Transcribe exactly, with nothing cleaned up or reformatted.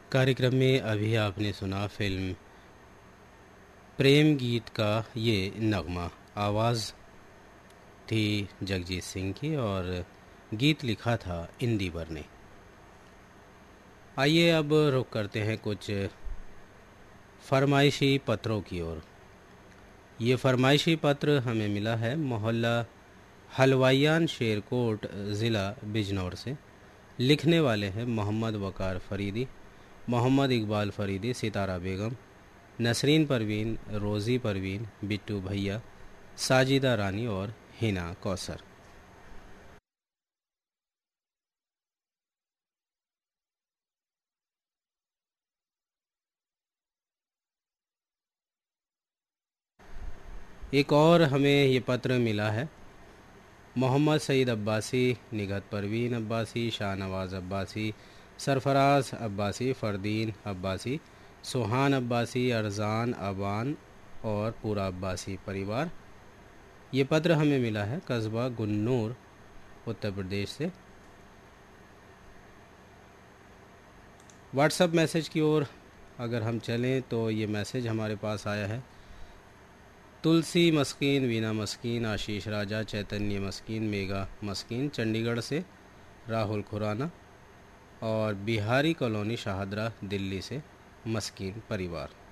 कार्यक्रम में अभी आपने सुना फिल्म प्रेम गीत का ये नगमा। आवाज़ थी जगजीत सिंह की और गीत लिखा था इंदिवर ने। आइए अब रुख करते हैं कुछ फरमाइशी पत्रों की ओर। ये फरमाइशी पत्र हमें मिला है मोहल्ला हलवाइयान शेरकोट ज़िला बिजनौर से। लिखने वाले हैं मोहम्मद वकार फरीदी, मोहम्मद इकबाल फरीदी, सितारा बेगम, नसरीन परवीन, रोज़ी परवीन, बिट्टू भैया, साजिदा रानी और हिना कौसर। एक और हमें ये पत्र मिला है मोहम्मद सईद अब्बासी, निगहत परवीन अब्बासी, शाहनवाज़ अब्बासी, सरफराज अब्बासी, फ़रदीन अब्बासी, सुहान अब्बासी, अरजान अबान और पूरा अब्बासी परिवार। ये पत्र हमें मिला है कस्बा गुन्नूर, उत्तर प्रदेश से। व्हाट्सएप मैसेज की ओर अगर हम चलें तो ये मैसेज हमारे पास आया है तुलसी मस्कीन, वीना मस्कीन, आशीष राजा, चैतन्य मस्कीन, मेगा मस्कीन, चंडीगढ़ से राहुल खुराना और बिहारी कॉलोनी शाहदरा दिल्ली से मस्कीन परिवार।